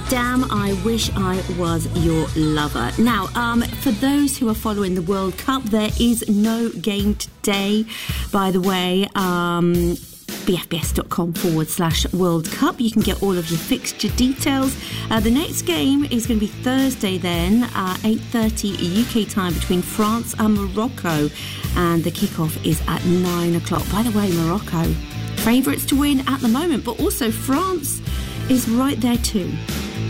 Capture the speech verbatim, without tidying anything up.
Damn, I Wish I Was Your Lover. Now, um, for those who are following the World Cup, there is no game today, by the way. Um... bfbs.com forward slash World Cup. You can get all of your fixture details. Uh, the next game is going to be Thursday then, uh, eight thirty U K time between France and Morocco. And the kickoff is at nine o'clock. By the way, Morocco, favourites to win at the moment, but also France is right there too.